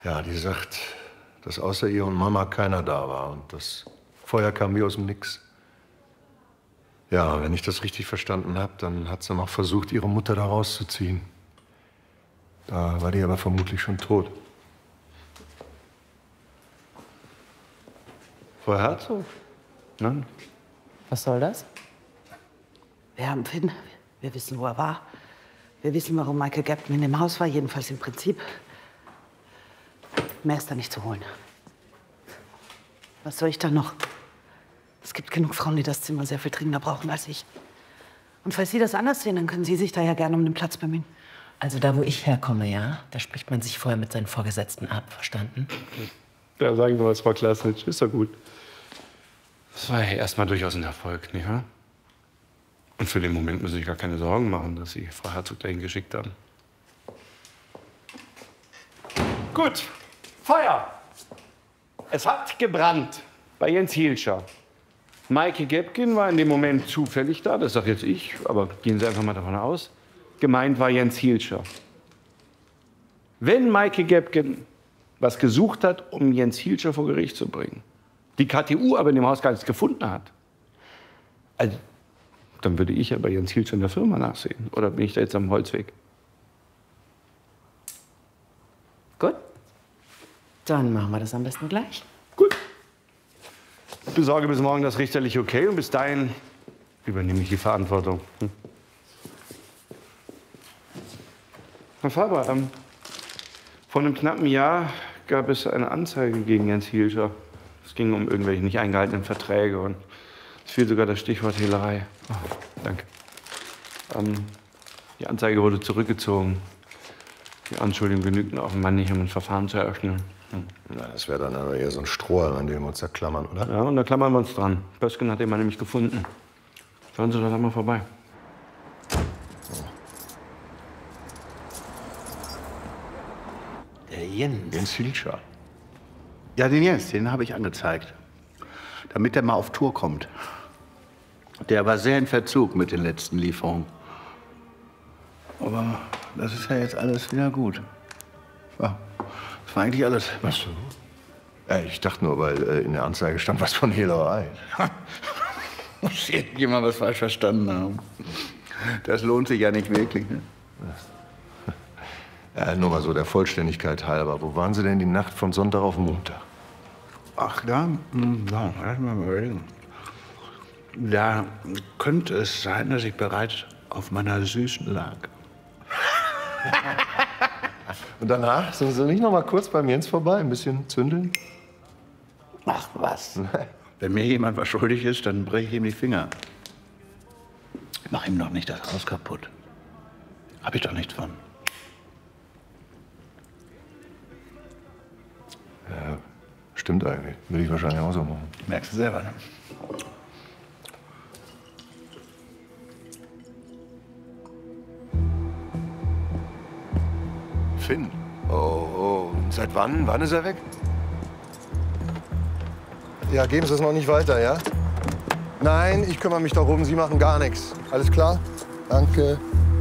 Ja, die sagt, dass außer ihr und Mama keiner da war. Und das Feuer kam wie aus dem Nix. Ja, wenn ich das richtig verstanden habe, dann hat sie noch versucht, ihre Mutter da rauszuziehen. Da war die aber vermutlich schon tot. Frau Herzog? Nein? Was soll das? Wir haben Finn. Wir wissen, wo er war. Wir wissen, warum Michael Gapton in dem Haus war. Jedenfalls im Prinzip. Mehr ist da nicht zu holen. Was soll ich da noch? Es gibt genug Frauen, die das Zimmer sehr viel dringender brauchen als ich. Und falls Sie das anders sehen, dann können Sie sich da ja gerne um den Platz bemühen. Also da, wo ich herkomme, ja, da spricht man sich vorher mit seinen Vorgesetzten ab, verstanden? Ja, sagen Sie was, Frau Klasnitsch, ist doch gut. Das war ja erstmal durchaus ein Erfolg, nicht wahr? Und für den Moment müssen Sie sich gar keine Sorgen machen, dass Sie Frau Herzog dahin geschickt haben. Gut, Feuer! Es hat gebrannt bei Jens Hielscher. Maike Gebgen war in dem Moment zufällig da, das sag jetzt ich, aber gehen Sie einfach mal davon aus. Gemeint war Jens Hielscher. Wenn Maike Gebgen was gesucht hat, um Jens Hielscher vor Gericht zu bringen, die KTU aber in dem Haus gar nichts gefunden hat, also, dann würde ich ja bei Jens Hielscher in der Firma nachsehen. Oder bin ich da jetzt am Holzweg? Gut. Dann machen wir das am besten gleich. Gut. Ich besorge bis morgen das richterliche Okay und bis dahin übernehme ich die Verantwortung. Herr Faber, vor einem knappen Jahr gab es eine Anzeige gegen Jens Hielscher. Es ging um irgendwelche nicht eingehaltenen Verträge und es fiel sogar das Stichwort Hehlerei. Oh, danke. Die Anzeige wurde zurückgezogen. Die Anschuldigungen genügten offenbar nicht, um ein Verfahren zu eröffnen. Na, das wäre dann aber eher so ein Strohhalm, an dem wir uns da klammern, oder? Ja, und da klammern wir uns dran. Pösken hat den Mann nämlich gefunden. Schauen Sie doch einmal vorbei. Der Jens. Jens Hielscher. Ja, den Jens, den habe ich angezeigt. Damit er mal auf Tour kommt. Der war sehr in Verzug mit den letzten Lieferungen. Aber das ist ja jetzt alles wieder gut. Ja, das war eigentlich alles. Was so? Ich dachte nur, weil in der Anzeige stand was von Hehlerei. Muss irgendjemand was falsch verstanden haben. Das lohnt sich ja nicht wirklich. Ne? Ja, nur mal so der Vollständigkeit halber. Wo waren Sie denn die Nacht von Sonntag auf Montag? Ach, da? Ja, lass mal überlegen. Da könnte es sein, dass ich bereits auf meiner Süßen lag. Und danach? Sind Sie nicht noch mal kurz beim Jens vorbei? Ein bisschen zündeln? Ach, was? Wenn mir jemand was schuldig ist, dann breche ich ihm die Finger. Ich mach ihm doch nicht das Haus kaputt. Hab ich doch nichts von. Ja, stimmt eigentlich. Würde ich wahrscheinlich auch so machen. Merkst du selber, ne? Finn? Oh. Seit wann? Wann ist er weg? Ja, geben Sie es noch nicht weiter, ja? Nein, ich kümmere mich darum. Sie machen gar nichts. Alles klar? Danke.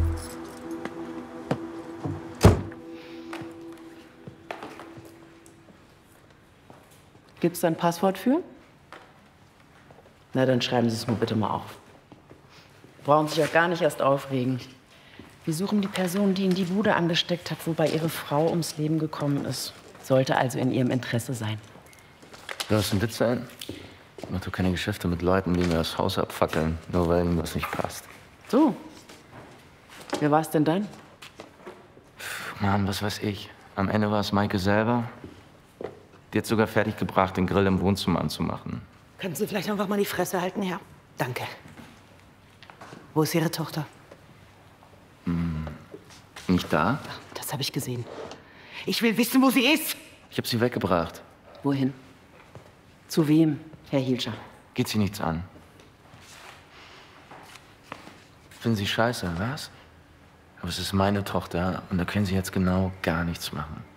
Gibt's da ein Passwort für? Na, dann schreiben Sie es mir bitte mal auf. Brauchen sich auch gar nicht erst aufregen. Wir suchen die Person, die in die Bude angesteckt hat, wobei Ihre Frau ums Leben gekommen ist. Sollte also in Ihrem Interesse sein. Du hast einen Witz sein? Ich mach doch keine Geschäfte mit Leuten, die mir das Haus abfackeln, nur weil ihnen was nicht passt. So. Wer war es denn dann? Mann, was weiß ich. Am Ende war es Maike selber. Die hat sogar fertiggebracht, den Grill im Wohnzimmer anzumachen. Können Sie vielleicht einfach mal die Fresse halten, Herr? Danke. Wo ist Ihre Tochter? Nicht da? Das habe ich gesehen. Ich will wissen, wo sie ist. Ich habe sie weggebracht. Wohin? Zu wem, Herr Hielscher? Geht sie nichts an. Finden Sie scheiße, was? Aber es ist meine Tochter und da können Sie jetzt genau gar nichts machen.